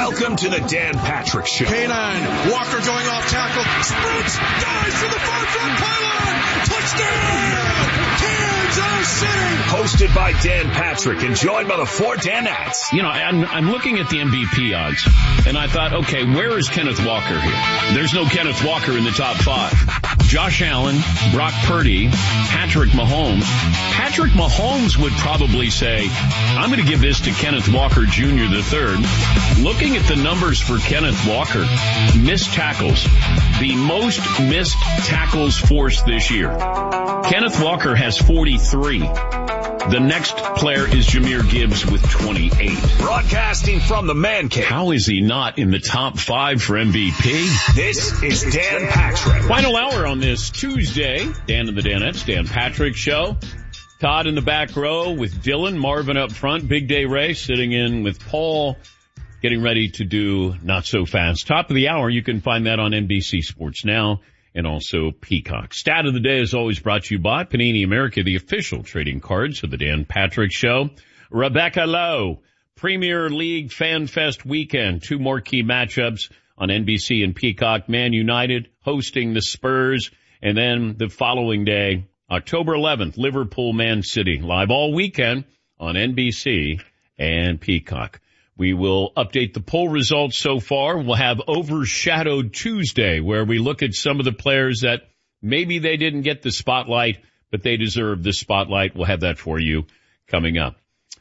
Welcome to the Dan Patrick Show. K9, Walker going off tackle, sprints, dives to the far front pylon, touchdown, Kansas City. Hosted by Dan Patrick and joined by the four Danettes. You know, I'm looking at the MVP odds, and I thought, okay, where is Kenneth Walker here? There's no Kenneth Walker in the top five. Josh Allen, Brock Purdy, Patrick Mahomes. Patrick Mahomes would probably say, I'm going to give this to Kenneth Walker Jr. III. Looking at the numbers for Kenneth Walker, missed tackles, the most missed tackles forced this year. Kenneth Walker has 43. The next player is Jahmyr Gibbs with 28. Broadcasting from the man cave. How is he not in the top five for MVP? This is Dan Patrick. Final hour on this Tuesday. Dan and the Danettes, Dan Patrick Show. Todd in the back row with Dylan, Marvin up front, Big Day Ray sitting in with Paul, getting ready to do Not So Fast. Top of the hour, you can find that on NBC Sports Now and also Peacock. Stat of the day is always brought to you by Panini America, the official trading cards of the Dan Patrick Show. Rebecca Lowe, Premier League Fan Fest weekend. Two more key matchups on NBC and Peacock. Man United hosting the Spurs. And then the following day, October 11th, Liverpool Man City. Live all weekend on NBC and Peacock. We will update the poll results so far. We'll have Overshadowed Tuesday, where we look at some of the players that maybe they didn't get the spotlight, but they deserve the spotlight. We'll have that for you coming up.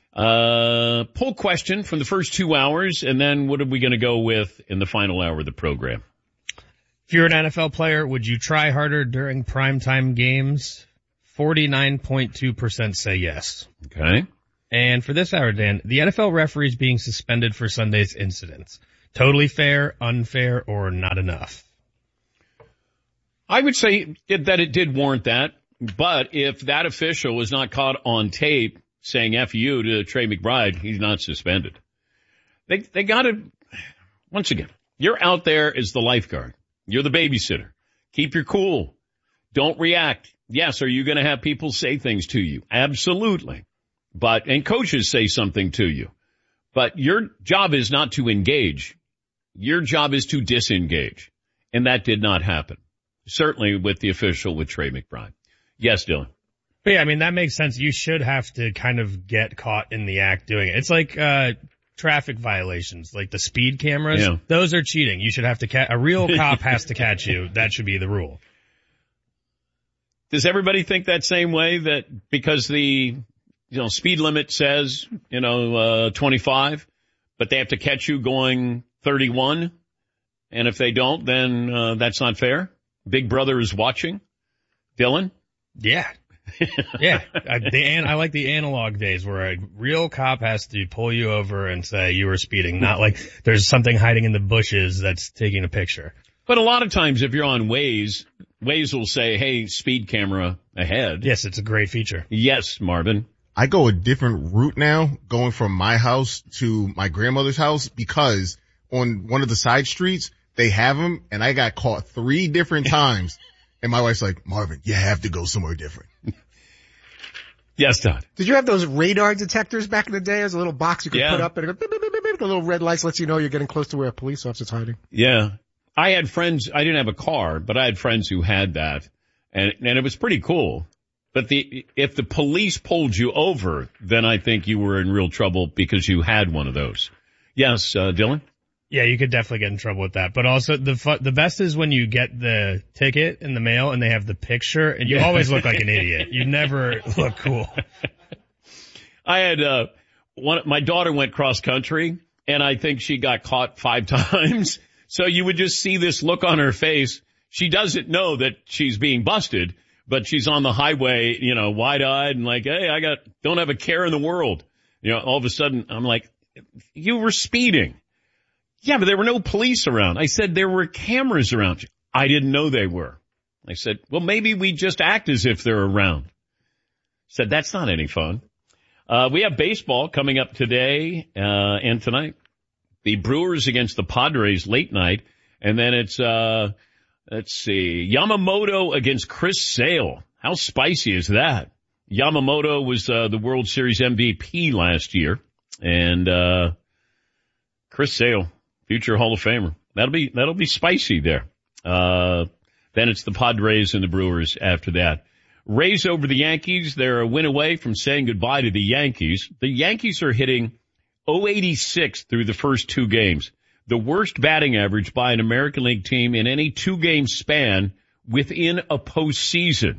Poll question from the first 2 hours, and then what are we going to go with in the final hour of the program? If you're an NFL player, would you try harder during primetime games? 49.2% say yes. Okay. And for this hour, Dan, the NFL referees being suspended for Sunday's incidents. Totally fair, unfair, or not enough? I would say that it did warrant that. But if that official was not caught on tape saying F you to Trey McBride, he's not suspended. They got to, once again, you're out there as the lifeguard. You're the babysitter. Keep your cool. Don't react. Yes, are you going to have people say things to you? Absolutely. And coaches say something to you. But your job is not to engage. Your job is to disengage. And that did not happen. Certainly with the official with Trey McBride. Yes, Dylan. But yeah, I mean, that makes sense. You should have to kind of get caught in the act doing it. It's like, traffic violations, like the speed cameras. Yeah. Those are cheating. You should have to a real cop has to catch you. That should be the rule. Does everybody think that same way, that because the speed limit says, 25, but they have to catch you going 31? And if they don't, then that's not fair? Big Brother is watching? Dylan? Yeah. Yeah. I like the analog days where a real cop has to pull you over and say you were speeding, not like there's something hiding in the bushes that's taking a picture. But a lot of times if you're on Waze will say, hey, speed camera ahead. Yes, it's a great feature. Yes, Marvin. I go a different route now, going from my house to my grandmother's house, because on one of the side streets, they have them, and I got caught 3 different times. And my wife's like, Marvin, you have to go somewhere different. Yes, Todd. Did you have those radar detectors back in the day? As a little box you could put up, and it go, beep, beep, beep, beep, the little red lights lets you know you're getting close to where a police officer's hiding. Yeah. I had friends, I didn't have a car, but I had friends who had that, and it was pretty cool. But if the police pulled you over, then I think you were in real trouble because you had one of those. Yes, Dylan? Yeah, you could definitely get in trouble with that. But also the best is when you get the ticket in the mail and they have the picture, and you always look like an idiot. You never look cool. I had my daughter went cross country, and I think she got caught 5 times. So you would just see this look on her face. She doesn't know that she's being busted, but she's on the highway, wide-eyed and like, hey, don't have a care in the world. All of a sudden I'm like, you were speeding. Yeah, but there were no police around. I said there were cameras around. I didn't know they were. I said, well, maybe we just act as if they're around. Said, that's not any fun. We have baseball coming up today and tonight. The Brewers against the Padres late night. And then it's, let's see, Yamamoto against Chris Sale. How spicy is that? Yamamoto was the World Series MVP last year. And Chris Sale, Future Hall of Famer. That'll be spicy there. Then it's the Padres and the Brewers after that. Rays over the Yankees. They're a win away from saying goodbye to the Yankees. The Yankees are hitting .086 through the first 2 games. The worst batting average by an American League team in any 2-game span within a postseason.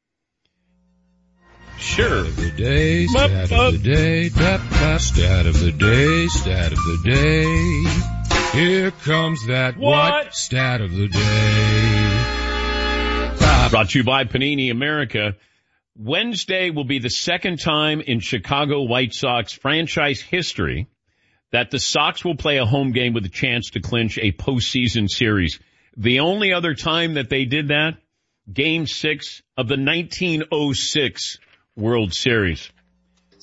Sure. Stat of the day, stat of the day, stat of the day, stat of the day. Here comes that what? Stat of the day. Brought to you by Panini America. Wednesday will be the second time in Chicago White Sox franchise history that the Sox will play a home game with a chance to clinch a postseason series. The only other time that they did that, Game 6 of the 1906 World Series.